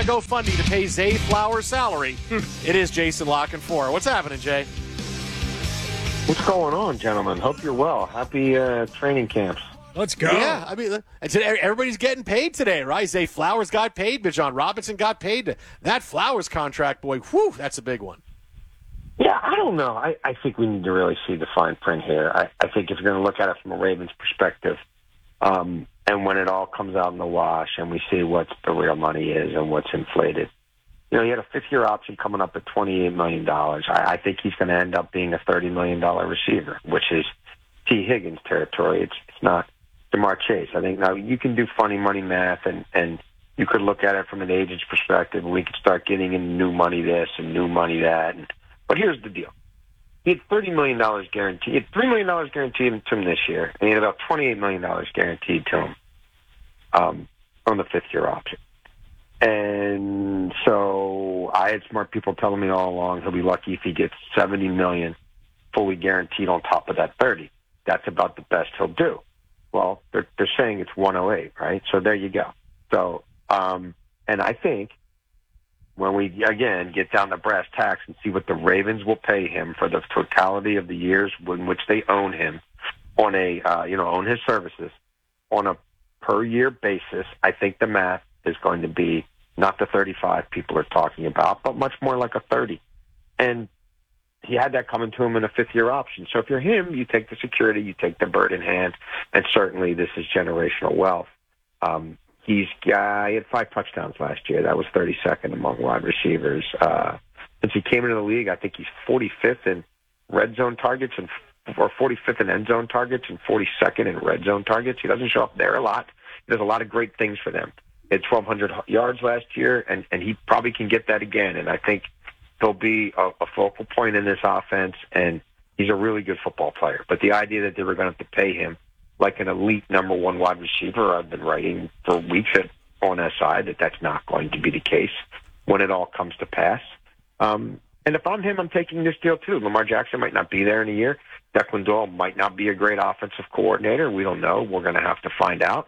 a GoFundMe to pay Zay Flowers' salary. It is Jason La Canfora. What's happening, Jay? What's going on, gentlemen? Hope you're well. Happy training camps. Let's go. Yeah, I mean, today, everybody's getting paid today, right? Zay Flowers got paid, Bijan Robinson got paid. That Flowers contract, boy, whew, that's a big one. Yeah, I don't know. I think we need to really see the fine print here. I think if you're going to look at it from a Ravens perspective, and when it all comes out in the wash and we see what the real money is and what's inflated, you know, he had a fifth-year option coming up at $28 million. I think he's going to end up being a $30 million receiver, which is T. Higgins territory. It's not Jamar Chase. I think now you can do funny money math, and you could look at it from an agent's perspective. We could start getting in new money this and new money that. But here's the deal. He had $30 million guaranteed. He had $3 million guaranteed to him this year, and he had about $28 million guaranteed to him on the fifth-year option. And so I had smart people telling me all along he'll be lucky if he gets $70 million fully guaranteed on top of that 30. That's about the best he'll do. Well, they're saying it's 108, right? So there you go. So, and I think when we, again, get down to brass tacks and see what the Ravens will pay him for the totality of the years in which they own him on own his services on a per-year basis, I think the math is going to be not the 35 people are talking about, but much more like a 30. And he had that coming to him in a fifth-year option. So if you're him, you take the security, you take the bird in hand, and certainly this is generational wealth. He had 5 touchdowns last year. That was 32nd among wide receivers. Since he came into the league, I think he's 45th in red zone targets or 45th in end zone targets and 42nd in red zone targets. He doesn't show up there a lot. He does a lot of great things for them. He had 1,200 yards last year, and he probably can get that again. And I think he'll be a focal point in this offense, and he's a really good football player. But the idea that they were going to have to pay him like an elite number one wide receiver, I've been writing for weeks on SI that's not going to be the case when it all comes to pass. And if I'm him, I'm taking this deal too. Lamar Jackson might not be there in a year. Declan Doyle might not be a great offensive coordinator. We don't know. We're going to have to find out.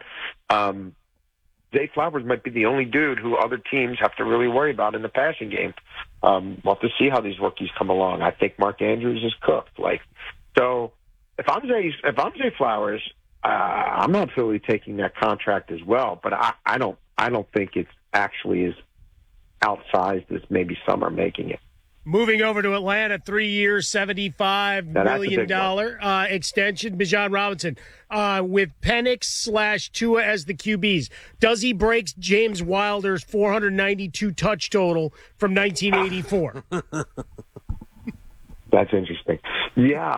Zay Flowers might be the only dude who other teams have to really worry about in the passing game. We'll have to see how these rookies come along. I think Mark Andrews is cooked. So if I'm Zay Flowers, I'm not really taking that contract as well. But I don't think it's actually as outsized as maybe some are making it. Moving over to Atlanta, 3 years, $75 million extension. Bijan Robinson with Penix / Tua as the QBs. Does he break James Wilder's 492 touch total from 1984? That's interesting. Yeah.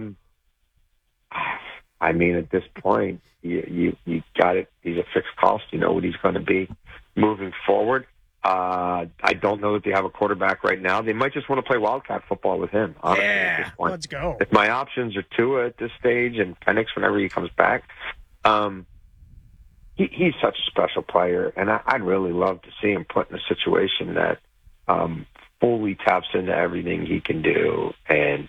I mean, at this point, you got it. He's a fixed cost. You know what he's going to be moving forward. I don't know that they have a quarterback right now. They might just want to play Wildcat football with him. Honestly, at this point. Let's go. If my options are Tua at this stage and Penix whenever he comes back, he's such a special player, and I'd really love to see him put in a situation that fully taps into everything he can do and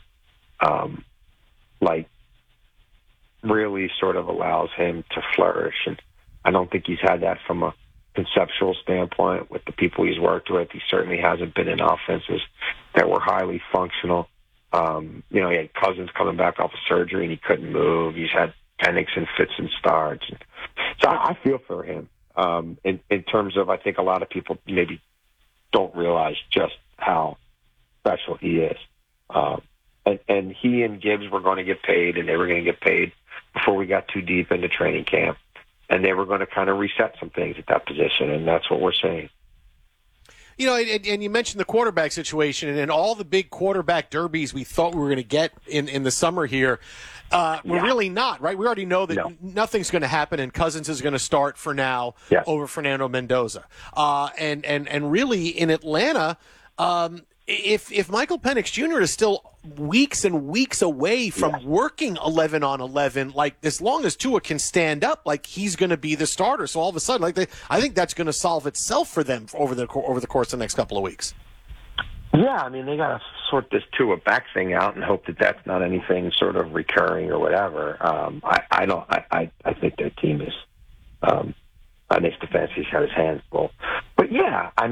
really sort of allows him to flourish. And I don't think he's had that from a conceptual standpoint with the people he's worked with. He certainly hasn't been in offenses that were highly functional. He had Cousins coming back off of surgery and he couldn't move. He's had Penix and fits and starts. So I feel for him in terms of, I think a lot of people maybe don't realize just how special he is. And he and Gibbs were going to get paid, and they were going to get paid before we got too deep into training camp. And they were going to kind of reset some things at that position, and that's what we're seeing. You know, and you mentioned the quarterback situation, and all the big quarterback derbies we thought we were going to get in the summer here, we're really not, right? We already know that nothing's going to happen, and Cousins is going to start for now over Fernando Mendoza. And really, in Atlanta, if Michael Penix Jr. is still weeks and weeks away from working 11 on 11, like as long as Tua can stand up, like he's going to be the starter. So all of a sudden, I think that's going to solve itself for them over the course of the next couple of weeks. Yeah, I mean, they got to sort this Tua back thing out and hope that that's not anything sort of recurring or whatever. I think their team is. I think Stefanski's got his hands full. But yeah, I